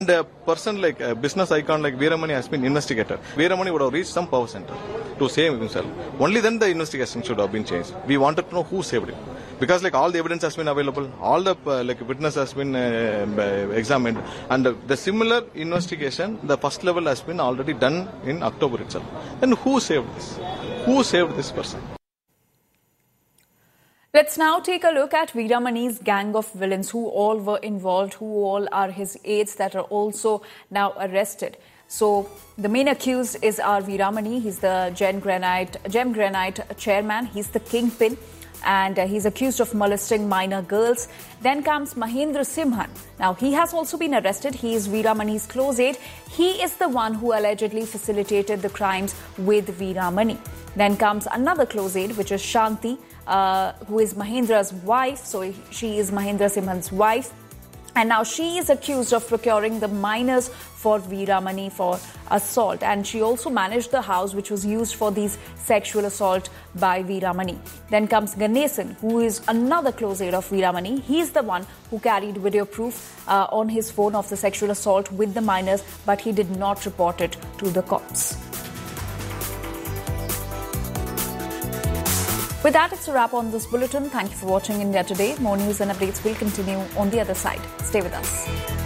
And a person like a business icon like Veeramani has been investigated. Veeramani would have reached some power center to save himself. Only then the investigation should have been changed. We wanted to know who saved him. Because like all the evidence has been available, all the witness has been examined, and the similar investigation, the first level has been already done in October itself. Then who saved this? Who saved this person? Let's now take a look at Veeramani's gang of villains, who all were involved, who all are his aides that are also now arrested. So the main accused is our Veeramani. He's the Gem Granite chairman. He's the kingpin, and he's accused of molesting minor girls. Then comes Mahendra Simhan. Now, he has also been arrested. He is Veeramani's close aide. He is the one who allegedly facilitated the crimes with Veeramani. Then comes another close aide, which is Shanti, who is Mahendra's wife. So she is Mahendra Simhan's wife. And now she is accused of procuring the minors for Veeramani for assault. And she also managed the house which was used for these sexual assault by Veeramani. Then comes Ganesan, who is another close aide of Veeramani. He's the one who carried video proof on his phone of the sexual assault with the minors, but he did not report it to the cops. With that, it's a wrap on this bulletin. Thank you for watching India Today. More news and updates will continue on the other side. Stay with us.